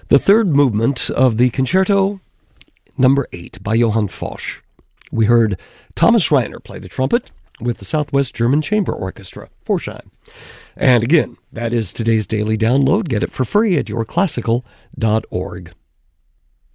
The third movement of the Concerto Number 8 by Johann Foch. We heard Thomas Reiner play the trumpet with the Southwest German Chamber Orchestra, Forsheim. And again, that is today's daily download. Get it for free at yourclassical.org.